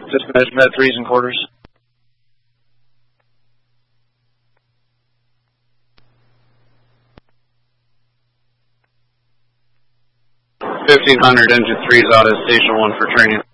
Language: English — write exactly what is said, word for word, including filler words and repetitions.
Dispatch Med threes and quarters. fifteen hundred, engine three's out at station one for training.